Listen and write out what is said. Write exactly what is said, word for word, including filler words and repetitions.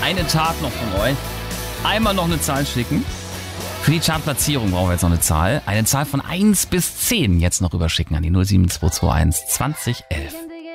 Eine Tat noch von euch. Einmal noch eine Zahl schicken. Für die Chartplatzierung brauchen wir jetzt noch eine Zahl. Eine Zahl von eins bis zehn jetzt noch rüberschicken an die null sieben zwei zwei eins zwanzig elf.